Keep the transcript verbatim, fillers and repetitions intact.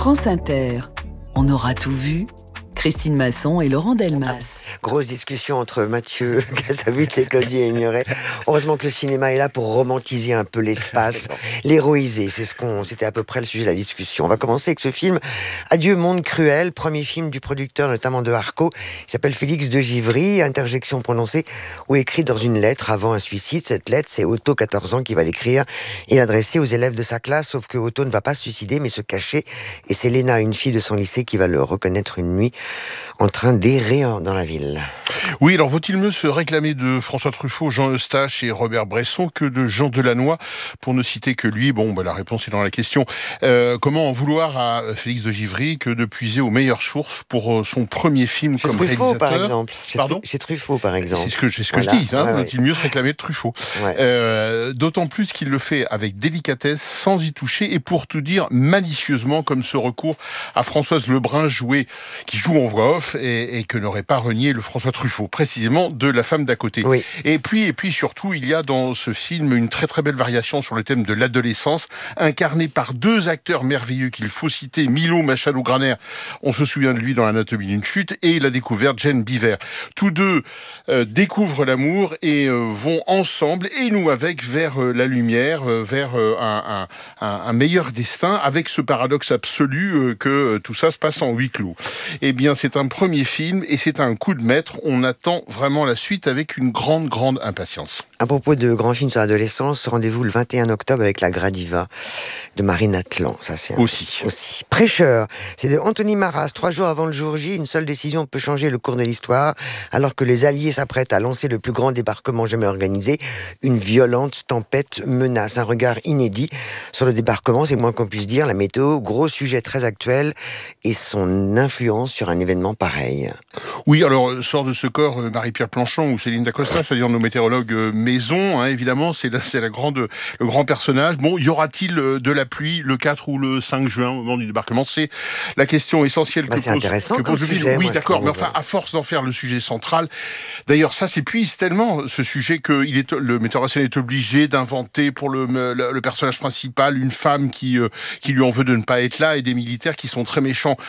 France Inter. On aura tout vu. Christine Masson et Laurent Delmas. Grosse discussion entre Mathieu Kassovitz et Claudie Aigneret. Heureusement que le cinéma est là pour romantiser un peu l'espace, l'héroïser. C'est ce qu'on, c'était à peu près le sujet de la discussion. On va commencer avec ce film Adieu monde cruel, premier film du producteur notamment de Arco. Il s'appelle Félix de Givry, interjection prononcée ou écrite dans une lettre avant un suicide. Cette lettre, c'est Otto, quatorze ans, qui va l'écrire et l'adresser aux élèves de sa classe, sauf que Otto ne va pas se suicider mais se cacher. Et c'est Léna, une fille de son lycée, qui va le reconnaître une nuit en train d'errer dans la ville. Oui, alors vaut-il mieux se réclamer de François Truffaut, Jean Eustache et Robert Bresson que de Jean Delannoy, pour ne citer que lui? Bon, bah, la réponse est dans la question. Euh, comment en vouloir à Félix de Givry que de puiser aux meilleures sources pour son premier film chez comme Truffaut, réalisateur? par exemple. Chez, Pardon chez Truffaut, par exemple. C'est ce que, c'est ce que voilà. je dis. Hein, ouais, vaut-il ouais. mieux se réclamer de Truffaut? Ouais. Euh, d'autant plus qu'il le fait avec délicatesse, sans y toucher, et pour tout dire, malicieusement, comme ce recours à Françoise Lebrun, jouée, qui joue en voix off, et, et que n'aurait pas renié le François Truffaut, précisément de La femme d'à côté. Oui. Et puis, et puis surtout, il y a dans ce film une très très belle variation sur le thème de l'adolescence, incarnée par deux acteurs merveilleux qu'il faut citer, Milo Machado-Graner, on se souvient de lui dans L'anatomie d'une chute, et la découverte Jane Biver. Tous deux euh, découvrent l'amour et euh, vont ensemble, et nous avec, vers euh, la lumière, euh, vers euh, un, un, un meilleur destin, avec ce paradoxe absolu euh, que euh, tout ça se passe en huis clos. Eh bien, c'est un premier film, et c'est un coup de maître. On attend vraiment la suite avec une grande, grande impatience. À propos de grands films sur l'adolescence, rendez-vous le vingt et un octobre avec La Gradiva de Marine Atlan. Ça, c'est Aussi. aussi. Prêcheur, c'est de Anthony Maras. Trois jours avant le jour J, une seule décision peut changer le cours de l'histoire. Alors que les Alliés s'apprêtent à lancer le plus grand débarquement jamais organisé, une violente tempête menace. Un regard inédit sur le débarquement, c'est moins qu'on puisse dire. La météo, gros sujet très actuel, et son influence sur un événement pareil. Oui, alors sort de ce corps euh, Marie-Pierre Planchon ou Céline Dacosta, c'est-à-dire nos météorologues euh, maison, hein, évidemment, c'est, la, c'est la grande, le grand personnage. Bon, y aura-t-il euh, de la pluie le quatre ou le cinq juin au moment du débarquement? C'est la question essentielle bah, que c'est pose, intéressant que pose le film. sujet, Oui, moi, d'accord, mais enfin, à force d'en faire le sujet central, d'ailleurs, ça s'épuise tellement, ce sujet, que il est, le metteur en scène est obligé d'inventer pour le, le, le personnage principal une femme qui, euh, qui lui en veut de ne pas être là, et des militaires qui sont très méchants.